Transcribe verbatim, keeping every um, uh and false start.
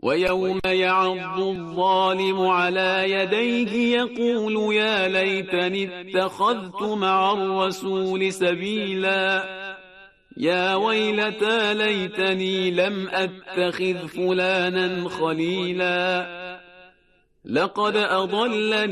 ويوم يعض الظالم على يديه يقول يا ليتني اتخذت مع الرسول سبيلا يا ويلتى ليتني لم أتخذ فلانا خليلا لقد أضلني